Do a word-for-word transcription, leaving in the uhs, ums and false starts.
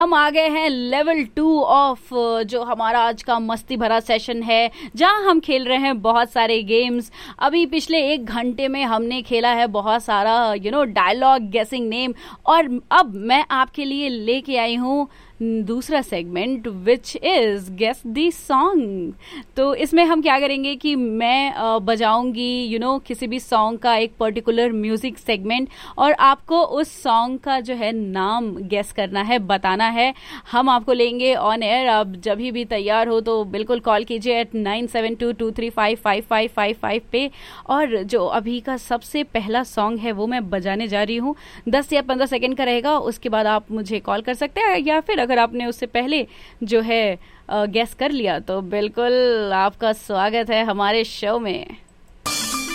हम आ गए हैं लेवल टू ऑफ जो हमारा आज का मस्ती भरा सेशन है, जहां हम खेल रहे हैं बहुत सारे गेम्स। अभी पिछले एक घंटे में हमने खेला है बहुत सारा यू नो डायलॉग, गेसिंग नेम, और अब मैं आपके लिए लेके आई हूँ दूसरा segment which is guess the song. तो इसमें हम क्या करेंगे कि मैं uh, बजाऊंगी यू नो किसी भी सॉन्ग का एक पर्टिकुलर म्यूजिक सेगमेंट, और आपको उस सॉन्ग का जो है नाम गेस करना है, बताना है। हम आपको लेंगे ऑन एयर। अब जब भी तैयार हो तो बिल्कुल कॉल कीजिए eight nine seven to to three five five five five five पे। और जो अभी का सबसे पहला सॉन्ग है वो मैं बजाने जा रही हूँ, दस या पंद्रह सेकेंड का रहेगा। उसके बाद आप मुझे कॉल कर सकते हैं, या फिर अगर आपने उससे पहले जो है गेस कर लिया तो बिल्कुल आपका स्वागत है हमारे शो में।